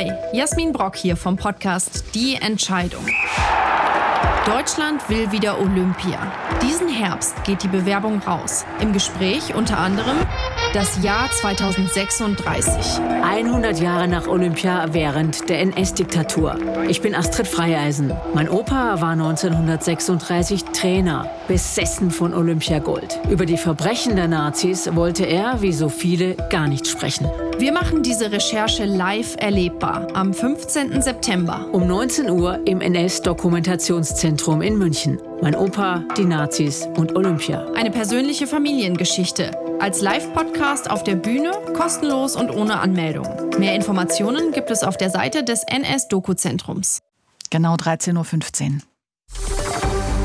Hi, Jasmin Brock hier vom Podcast Die Entscheidung. Deutschland will wieder Olympia. Diesen Herbst geht die Bewerbung raus. Im Gespräch unter anderem das Jahr 2036. 100 Jahre nach Olympia während der NS-Diktatur. Ich bin Astrid Freieisen. Mein Opa war 1936 Trainer, besessen von Olympiagold. Über die Verbrechen der Nazis wollte er, wie so viele, gar nicht sprechen. Wir machen diese Recherche live erlebbar am 15. September. Um 19 Uhr im NS-Dokumentationszentrum in München. Mein Opa, die Nazis und Olympia. Eine persönliche Familiengeschichte. Als Live-Podcast auf der Bühne, kostenlos und ohne Anmeldung. Mehr Informationen gibt es auf der Seite des NS-Doku-Zentrums. Genau 13.15 Uhr.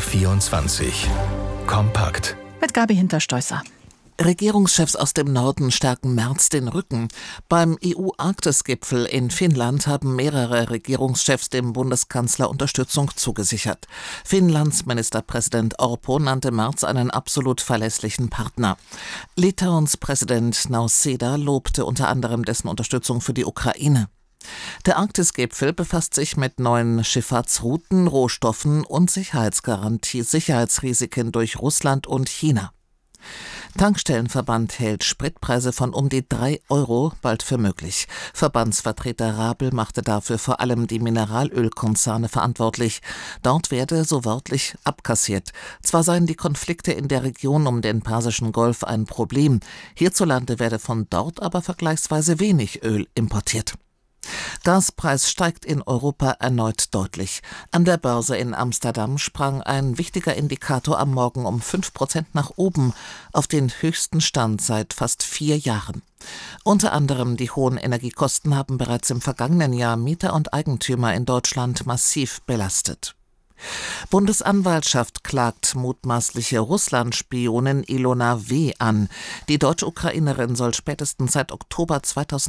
BR24 Kompakt. Mit Gabi Hinterstoisser. Regierungschefs aus dem Norden stärken Merz den Rücken. Beim EU-Arktis-Gipfel in Finnland haben mehrere Regierungschefs dem Bundeskanzler Unterstützung zugesichert. Finnlands Ministerpräsident Orpo nannte Merz einen absolut verlässlichen Partner. Litauens Präsident Nausėda lobte unter anderem dessen Unterstützung für die Ukraine. Der Arktis-Gipfel befasst sich mit neuen Schifffahrtsrouten, Rohstoffen und Sicherheitsrisiken durch Russland und China. Tankstellenverband hält Spritpreise von um die 3 Euro bald für möglich. Verbandsvertreter Rabel machte dafür vor allem die Mineralölkonzerne verantwortlich. Dort werde, so wörtlich, abkassiert. Zwar seien die Konflikte in der Region um den Persischen Golf ein Problem, hierzulande werde von dort aber vergleichsweise wenig Öl importiert. Gaspreis steigt in Europa erneut deutlich. An der Börse in Amsterdam sprang ein wichtiger Indikator am Morgen um 5% nach oben, auf den höchsten Stand seit fast 4 Jahren. Unter anderem die hohen Energiekosten haben bereits im vergangenen Jahr Mieter und Eigentümer in Deutschland massiv belastet. Bundesanwaltschaft klagt mutmaßliche Russland-Spionin Ilona W. an. Die deutsche Ukrainerin soll spätestens seit Oktober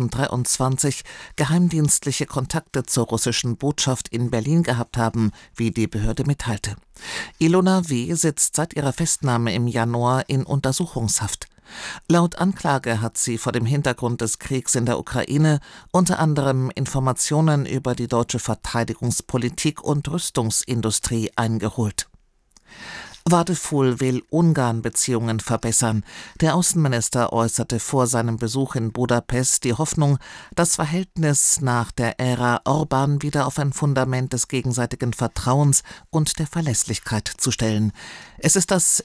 2023 geheimdienstliche Kontakte zur russischen Botschaft in Berlin gehabt haben, wie die Behörde mitteilte. Ilona W. sitzt seit ihrer Festnahme im Januar in Untersuchungshaft. Laut Anklage hat sie vor dem Hintergrund des Kriegs in der Ukraine unter anderem Informationen über die deutsche Verteidigungspolitik und Rüstungsindustrie eingeholt. Wadephul will Ungarn-Beziehungen verbessern. Der Außenminister äußerte vor seinem Besuch in Budapest die Hoffnung, das Verhältnis nach der Ära Orbán wieder auf ein Fundament des gegenseitigen Vertrauens und der Verlässlichkeit zu stellen. Es ist das